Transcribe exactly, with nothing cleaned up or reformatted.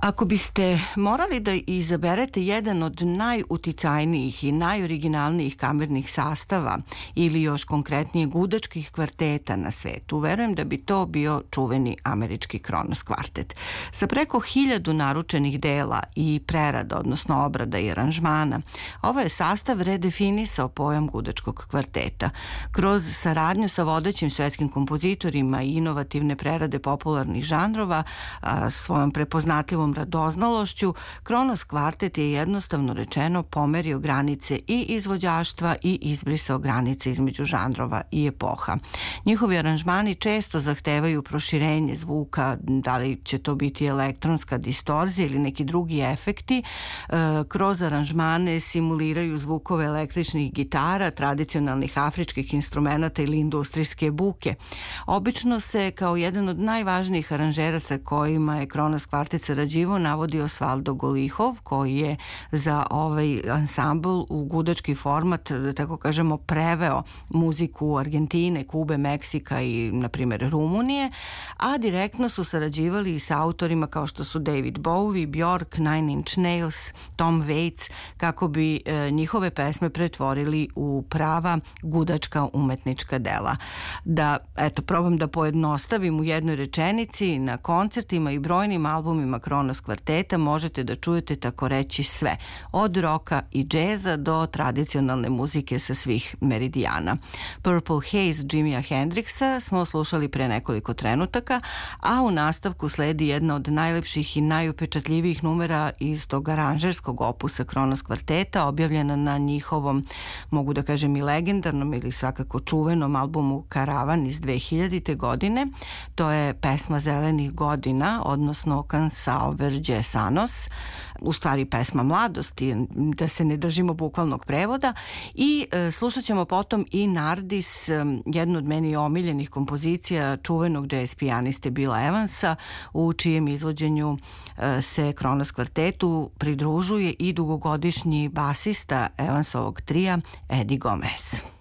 Ako biste morali da izaberete jedan od najuticajnijih i najoriginalnijih kamernih sastava ili još konkretnije gudačkih kvarteta na svetu, verujem da bi to bio čuveni američki Kronos kvartet. Sa preko hiljadu naručenih dela i prerada, odnosno obrada i aranžmana, ovaj je sastav redefinisao pojam gudačkog kvarteta. Kroz saradnju sa vodećim svetskim kompozitorima i inovativne prerade popularnih žanrova, a, svojom prepoznatljivom radoznalošću, Kronos kvartet je jednostavno rečeno pomerio granice i izvođaštva i izbrisao granice između žanrova i epoha. Njihovi aranžmani često zahtevaju proširenje zvuka, da li će to biti elektronska distorzija ili neki drugi efekti. E, kroz aranžmane simuliraju zvukove električnih gitara, tradicionalnih afričkih instrumenata ili industrijske buke. Obično se kao jedan od najvažnijih aranžera sa kojima je Kronos kvartet sarađivao navodi Osvaldo Golihov, koji je za ovaj ansambl u gudački format, da tako kažemo, preveo muziku Argentine, Kube, Meksika i, na primjer, Rumunije, a direktno su sarađivali i sa autorima kao što su David Bowie, Bjork, Nine Inch Nails, Tom Waits, kako bi e, njihove pesme pretvorili u prava gudačka umetnička dela. Da, eto, probam da pojednostavim u jednoj rečenici, na koncertima i brojnim albumima Kronos kvarteta možete da čujete tako reći sve, od roka i džeza do tradicionalne muzike sa svih meridijana. Purple Haze Jimija Hendrixa smo slušali pre nekoliko trenutaka, a u nastavku sledi jedna od najlepših i najupečatljivijih numera iz tog aranžerskog opusa Kronos kvarteta, objavljena na njihovom, mogu da kažem, i legendarnom ili svakako čuvenom albumu Karavan iz dve hiljadite. godine. To je pesma Zelenih godina, odnosno Cansao Verde Sanos, u stvari pesma mladosti, da se ne držimo bukvalnog prevoda, i e, slušat ćemo potom i Nardis, e, jednu od meni omiljenih kompozicija čuvenog jazz pijaniste Billa Evansa, u čijem izvođenju e, se Kronos kvartetu pridružuje i dugogodišnji basista Evansovog trija Eddie Gomez.